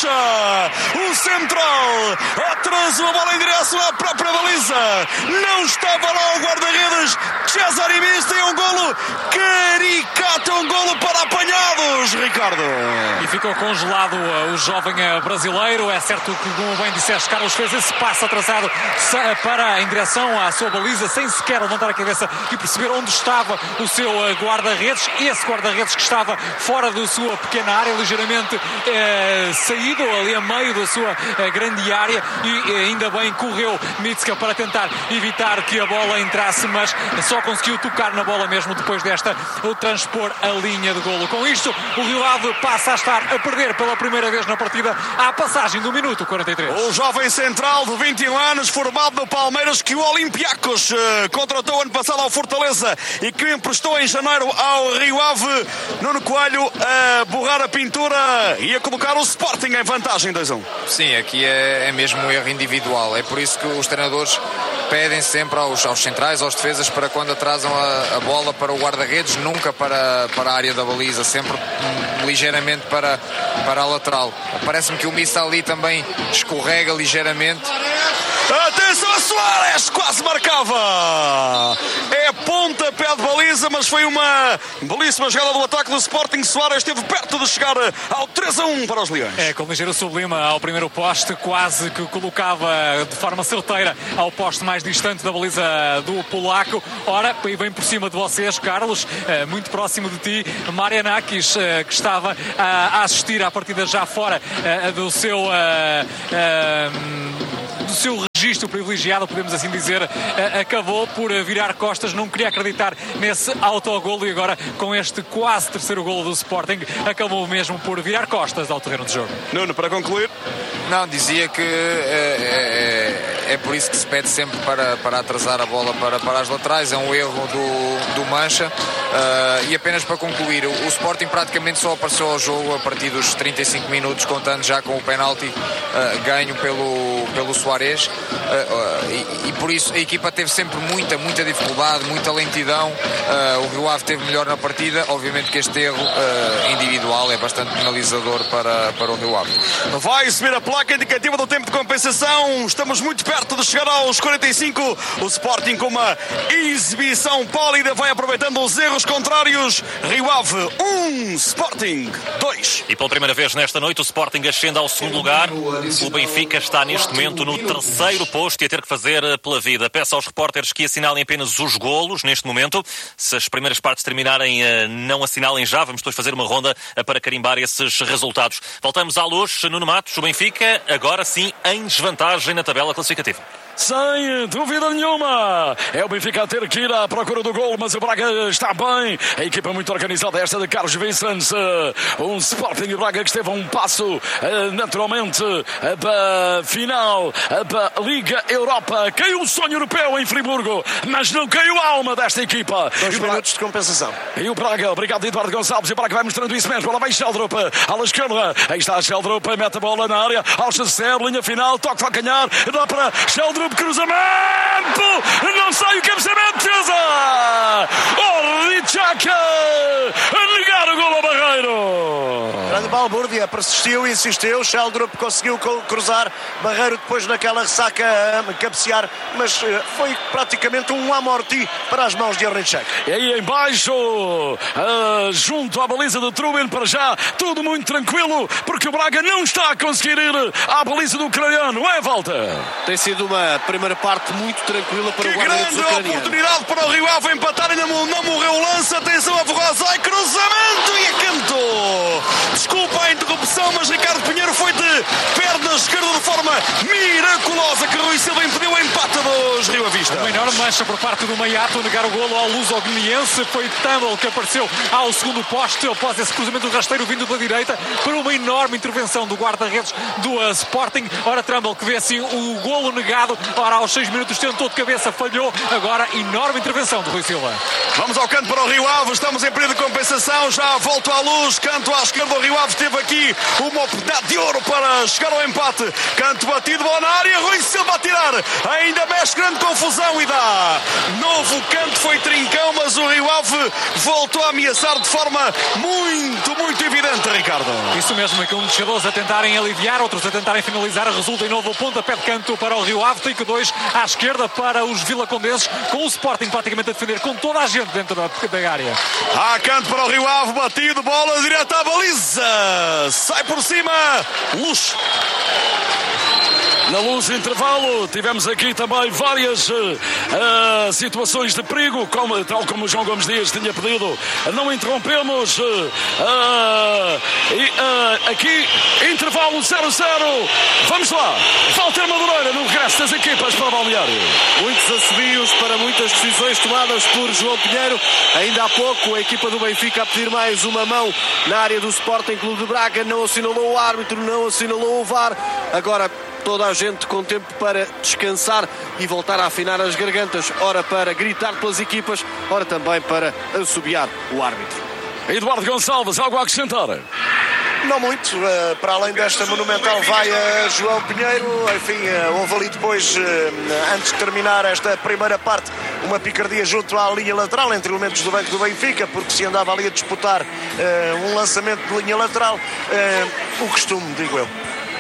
puxa o central, atrasa a bola em direção à própria baliza, não estava lá o guarda-redes Cesare Mista, é um golo caricato, um golo para apanhados, Ricardo. E ficou congelado o jovem brasileiro. É certo que, como bem disseste, Carlos, fez esse passo atrasado em direção à sua baliza, sem sequer levantar a cabeça e perceber onde estava o seu guarda-redes. Esse guarda-redes que estava fora da sua pequena área, ligeiramente saído ali a meio da sua grande área, e ainda bem correu Mitska para tentar evitar que a bola entrasse, mas só conseguiu tocar na bola mesmo depois desta o transpor a linha de golo. Com isto, o Rio Ave passa a estar a perder pela primeira vez na partida à passagem do minuto 43. O jovem central de 21 anos, formado no Palmeiras, que o Olympiacos contratou ano passado ao Fortaleza e que emprestou em janeiro ao Rio Ave. Nuno Coelho a borrar a pintura e a colocar o Sporting em vantagem 2-1. Sim, aqui é mesmo um erro individual. É por isso que os treinadores pedem sempre aos centrais, aos defesas, para quando atrasam a bola para o guarda-redes, nunca para a área da baliza, sempre ligeiramente para a lateral. Parece-me que o Missa ali também escorrega ligeiramente. Atenção a Soares, quase marcava. É pontapé de baliza, mas foi uma belíssima jogada do ataque do Sporting. Soares esteve perto de chegar ao 3-1 para os Leões. É, com ligeiro sublima ao primeiro poste, quase que colocava de forma certeira ao poste mais distante da baliza do polaco. Ora, vem por cima de vocês, Carlos, muito próximo de ti, Marianakis, que estava a assistir à partida já fora do seu registro privilegiado, podemos assim dizer, acabou por virar costas, não queria acreditar nesse autogolo, e agora com este quase terceiro golo do Sporting acabou mesmo por virar costas ao terreno de jogo. Nuno, para concluir? Não, dizia que é por isso que se pede sempre para atrasar a bola para as laterais. É um erro do Mancha. E apenas para concluir, o Sporting praticamente só apareceu ao jogo a partir dos 35 minutos, contando já com o penalti ganho pelo Soares, e por isso a equipa teve sempre muita dificuldade, muita lentidão. O Rio Ave teve melhor na partida. Obviamente que este erro individual é bastante penalizador para o Rio Ave. Vai subir a placa indicativa do tempo de compensação. Estamos muito perto de chegar aos 45. O Sporting, com uma exibição pálida, vai aproveitando os erros contrários. Rio Ave 1, Sporting 2. E pela primeira vez nesta noite o Sporting ascende ao segundo lugar. O Benfica está neste momento no terceiro posto e a ter que fazer pela vida. Peço aos repórteres que assinalem apenas os golos neste momento. Se as primeiras partes terminarem, não assinalem já. Vamos depois fazer uma ronda para carimbar esses resultados. Voltamos à luz. Nuno Matos, o Benfica agora sim em desvantagem na tabela classificativa. Sem dúvida nenhuma, é o Benfica a ter que ir à procura do gol, mas o Braga está bem. A equipa muito organizada, esta de Carlos Vicens. Um Sporting e Braga que esteve a um passo naturalmente para a final, para a Liga Europa. Caiu o sonho europeu em Friburgo, mas não caiu a alma desta equipa. 2 minutos de compensação. E o Braga, obrigado Eduardo Gonçalves. E o Braga vai mostrando isso mesmo. Lá vem Sheldrup, à esquerda. Aí está Sheldrup, mete a bola na área. Alchacer, linha final, toque de calcanhar. Dá para Sheldrup. Cruzamento, não sai o cabeceamento, defesa, Richaka a negar o golo ao Barreiro. Grande balbúrdia, persistiu, insistiu, Sheldrup conseguiu cruzar, Barreiro depois naquela ressaca a cabecear, mas foi praticamente um amorti para as mãos de Richaka. E aí embaixo, junto à baliza do Trubin, para já tudo muito tranquilo, porque o Braga não está a conseguir ir à baliza do ucraniano. É, volta. Tem sido uma primeira parte muito tranquila para o guarda-redes ucraniano. Que grande oportunidade para o Rio Ave empatar, ainda não morreu o lance. Atenção a Ferrozai, cruzamento e a canto. Desculpa a interrupção, mas Ricardo Pinheiro foi de perna esquerda de forma miraculosa, que Rui Silva impediu o empate dos Rio Avista. Uma enorme mancha por parte do Maiato a negar o golo ao luso-guineense. Foi Tandel que apareceu ao segundo poste após esse cruzamento rasteiro vindo da direita para uma enorme intervenção do guarda-redes do Sporting. Ora, Trumble que vê assim o golo negado. Ora, aos 6 minutos tentou de cabeça, falhou. Agora, enorme intervenção do Rui Silva. Vamos ao canto para o Rio Ave. Estamos em período de compensação. Já volto à luz. Canto à esquerda. O Rio Ave teve aqui uma oportunidade de ouro para chegar ao empate. Canto muito batido, bola na área, Rui Silva a tirar, ainda mexe, grande confusão e dá novo canto, foi trincão, mas o Rio Ave voltou a ameaçar de forma muito evidente, Ricardo. Isso mesmo, que um dos jogadores a tentarem aliviar, outros a tentarem finalizar, resulta em novo pontapé de canto para o Rio Ave, tem que 2 à esquerda para os vilacondenses, com o Sporting praticamente a defender, com toda a gente dentro da área. Há canto para o Rio Ave, batido, bola direta à baliza, sai por cima, Luz. Na Luz, intervalo, tivemos aqui também várias situações de perigo, tal como o João Gomes Dias tinha pedido. Não interrompemos. Aqui, intervalo 0-0. Vamos lá. Walter Madureira no regresso das equipas para o balneário. Muitos assobios para muitas decisões tomadas por João Pinheiro. Ainda há pouco a equipa do Benfica a pedir mais uma mão na área do Sporting Clube de Braga. Não assinalou o árbitro, não assinalou o VAR. Agora toda a gente com tempo para descansar e voltar a afinar as gargantas, ora para gritar pelas equipas, ora também para assobiar o árbitro. Eduardo Gonçalves, algo a acrescentar? Não muito, para além desta monumental vaia João Pinheiro. Enfim, houve ali depois, antes de terminar esta primeira parte, uma picardia junto à linha lateral entre elementos do banco do Benfica, porque se andava ali a disputar um lançamento de linha lateral, o costume, digo eu.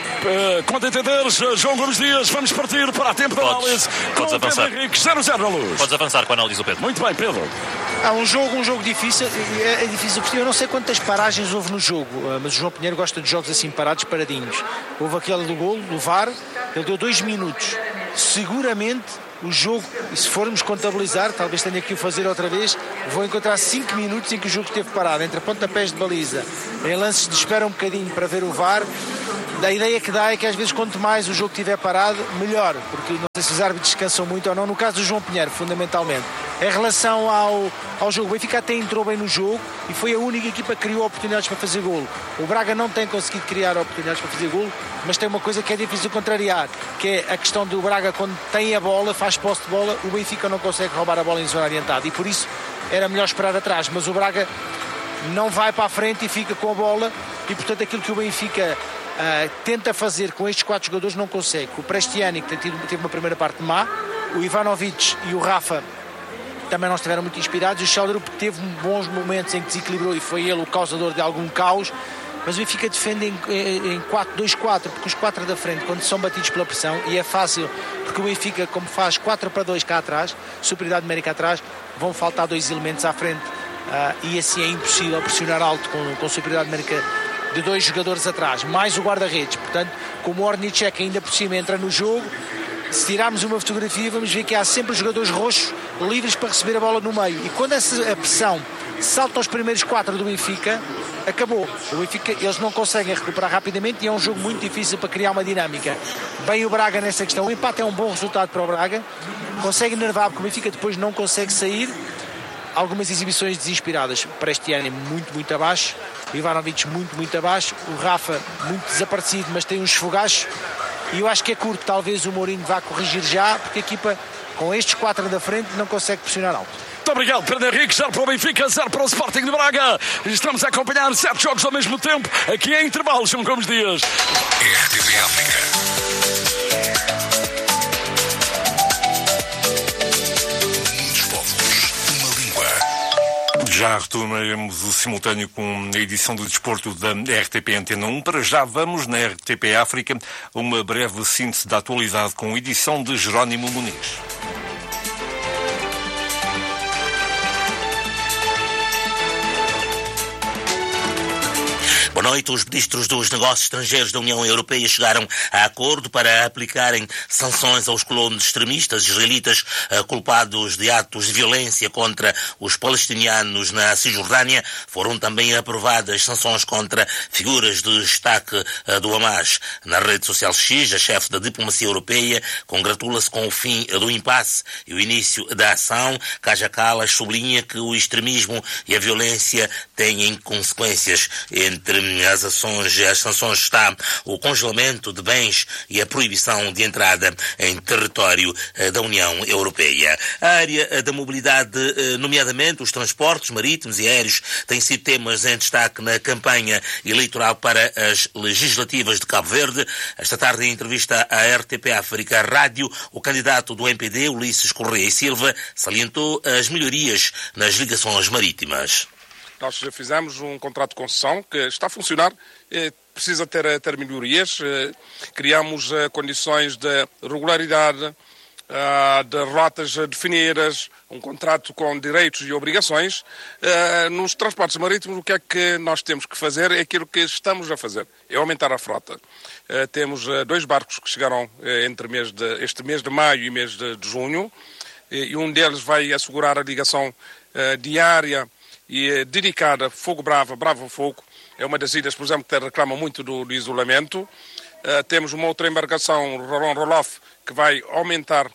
Quanto entenderes, João Gomes Dias, vamos partir para a tempo de análise. Podes avançar. Pedro Henrique, 0-0 na Luz. Podes avançar com a análise do Pedro. Muito bem, Pedro. Há um jogo difícil, é difícil. Eu não sei quantas paragens houve no jogo, mas o João Pinheiro gosta de jogos assim parados, paradinhos. Houve aquele do golo, do VAR, ele deu 2 minutos. Seguramente o jogo, e se formos contabilizar, talvez tenha que o fazer outra vez, vou encontrar 5 minutos em que o jogo esteve parado, entre pontapés de baliza, em lances de espera um bocadinho para ver o VAR. A ideia que dá é que às vezes quanto mais o jogo estiver parado, melhor, porque não sei se os árbitros descansam muito ou não, no caso do João Pinheiro, fundamentalmente. Em relação ao jogo, o Benfica até entrou bem no jogo e foi a única equipa que criou oportunidades para fazer golo. O Braga não tem conseguido criar oportunidades para fazer golo, mas tem uma coisa que é difícil contrariar, que é a questão do Braga, quando tem a bola, faz posse de bola, o Benfica não consegue roubar a bola em zona orientada e por isso era melhor esperar atrás, mas o Braga não vai para a frente e fica com a bola e portanto aquilo que o Benfica tenta fazer com estes 4 jogadores não consegue. O Prestiani, que teve uma primeira parte má, o Ivanovic e o Rafa também não estiveram muito inspirados, e o Sheldrup teve bons momentos em que desequilibrou e foi ele o causador de algum caos, mas o Benfica defende em 4-2-4, porque os 4 da frente, quando são batidos pela pressão, e é fácil, porque o Benfica, como faz 4-2 cá atrás, superioridade numérica atrás, vão faltar 2 elementos à frente, e assim é impossível pressionar alto com superioridade numérica de 2 jogadores atrás, mais o guarda-redes. Portanto, como o Ornicek ainda por cima entra no jogo, se tirarmos uma fotografia vamos ver que há sempre jogadores roxos livres para receber a bola no meio, e quando a pressão salta aos primeiros 4 do Benfica, acabou. O Benfica, eles não conseguem recuperar rapidamente e é um jogo muito difícil para criar uma dinâmica. Bem o Braga nessa questão, o empate é um bom resultado para o Braga, consegue enervar porque o Benfica depois não consegue sair. Algumas exibições desinspiradas para este ano, muito abaixo. O Ivanovic muito abaixo. O Rafa muito desaparecido, mas tem uns esfogachos. E eu acho que é curto. Talvez o Mourinho vá corrigir já, porque a equipa, com estes 4 da frente, não consegue pressionar alto. Muito obrigado, Pedro Henrique. 0 para o Benfica, 0 para o Sporting de Braga. Estamos a acompanhar 7 jogos ao mesmo tempo. Aqui em intervalo, João Gomes Dias. RTV África. Já retomaremos o simultâneo com a edição do desporto da RTP Antena 1. Para já vamos na RTP África, uma breve síntese da atualidade com a edição de Jerónimo Muniz. Boa noite. Os ministros dos Negócios Estrangeiros da União Europeia chegaram a acordo para aplicarem sanções aos colonos extremistas israelitas culpados de atos de violência contra os palestinianos na Cisjordânia. Foram também aprovadas sanções contra figuras de destaque do Hamas. Na rede social X, a chefe da diplomacia europeia congratula-se com o fim do impasse e o início da ação. Kaja Kallas sublinha que o extremismo e a violência têm consequências entre as sanções está o congelamento de bens e a proibição de entrada em território da União Europeia. A área da mobilidade, nomeadamente os transportes marítimos e aéreos, têm sido temas em destaque na campanha eleitoral para as legislativas de Cabo Verde. Esta tarde, em entrevista à RTP África Rádio, o candidato do MPD, Ulisses Correia e Silva, salientou as melhorias nas ligações marítimas. Nós fizemos um contrato de concessão que está a funcionar, precisa ter melhorias. Criamos condições de regularidade, de rotas definidas, um contrato com direitos e obrigações. Nos transportes marítimos, o que é que nós temos que fazer é aquilo que estamos a fazer, é aumentar a frota. Temos 2 barcos que chegaram entre este mês de maio e mês de junho, e um deles vai assegurar a ligação diária e dedicada Fogo Brava Fogo. É uma das ilhas, por exemplo, que reclama muito do isolamento. Temos uma outra embarcação, Roll-on-Roll-off, que vai aumentar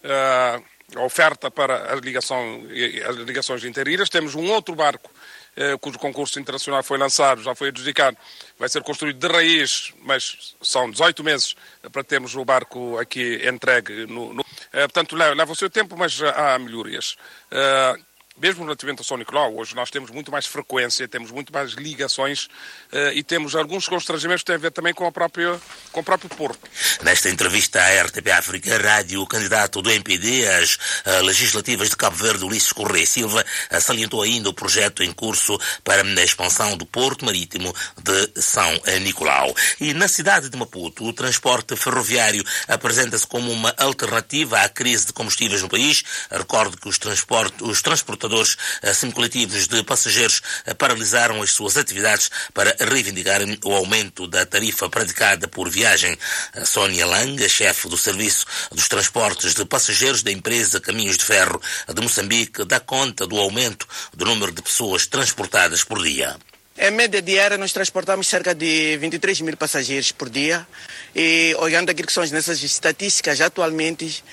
a oferta para as ligações interilhas. Temos um outro barco cujo concurso internacional foi lançado, já foi adjudicado, vai ser construído de raiz, mas são 18 meses para termos o barco aqui entregue. Portanto, leva o seu tempo, mas há melhorias. Mesmo relativamente ao São Nicolau, hoje nós temos muito mais frequência, temos muito mais ligações e temos alguns constrangimentos que têm a ver também com o próprio Porto. Nesta entrevista à RTP África Rádio, o candidato do MPD às legislativas de Cabo Verde, Ulisses Correia Silva, salientou ainda o projeto em curso para a expansão do Porto Marítimo de São Nicolau. E na cidade de Maputo, o transporte ferroviário apresenta-se como uma alternativa à crise de combustíveis no país. Recordo que os transportadores semi-coletivos de passageiros paralisaram as suas atividades para reivindicarem o aumento da tarifa praticada por viagem. A Sónia Langa, chefe do Serviço dos Transportes de Passageiros da empresa Caminhos de Ferro de Moçambique, dá conta do aumento do número de pessoas transportadas por dia. Em média diária, nós transportamos cerca de 23 mil passageiros por dia. E olhando aquilo que são as nossas estatísticas atualmente,